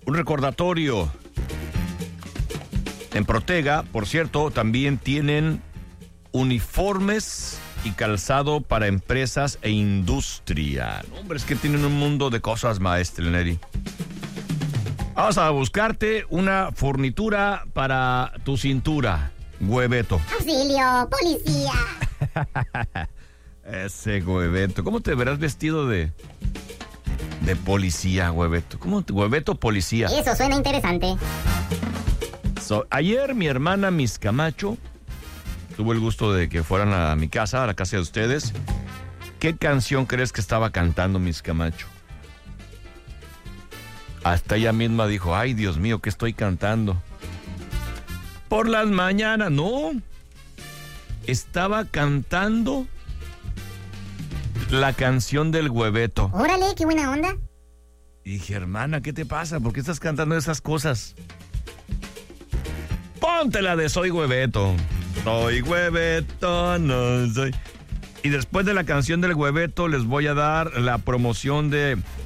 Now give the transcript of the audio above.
Un recordatorio. En Protega, por cierto, también tienen uniformes y calzado para empresas e industria. Hombre, es que tienen un mundo de cosas, maestro Neri. Vamos a buscarte una fornitura para tu cintura, Hueveto. ¡Auxilio, policía! Ese Hueveto. ¿Cómo te verás vestido de policía, Hueveto? ¿Cómo Hueveto policía? Eso suena interesante. Ayer mi hermana Miss Camacho tuvo el gusto de que fueran a mi casa, a la casa de ustedes. ¿Qué canción crees que estaba cantando Miss Camacho? Hasta ella misma dijo, ay, Dios mío, ¿qué estoy cantando? Por las mañanas, no. Estaba cantando la canción del Hueveto. Órale, qué buena onda. Y dije, hermana, ¿qué te pasa? ¿Por qué estás cantando esas cosas? Ponte la de Soy Hueveto. Soy Hueveto, no soy. Y después de la canción del Hueveto les voy a dar la promoción de